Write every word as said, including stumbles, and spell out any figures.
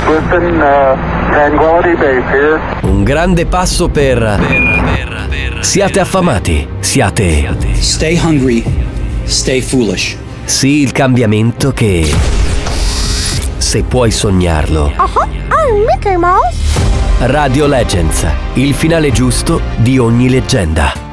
Listen, uh, Tranquility Base here. Un grande passo per... per, per, per siate affamati, siate... Stay hungry, stay foolish. Sì, il cambiamento che... se puoi sognarlo. Uh-huh, I'm Mickey Mouse. Radio Legends, il finale giusto di ogni leggenda.